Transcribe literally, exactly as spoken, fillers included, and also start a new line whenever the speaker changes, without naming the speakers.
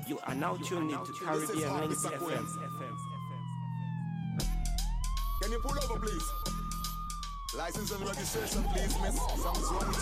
You are now tuned into Caribbean Links F M.
Can you pull over, please? License and registration, please, miss. Some zone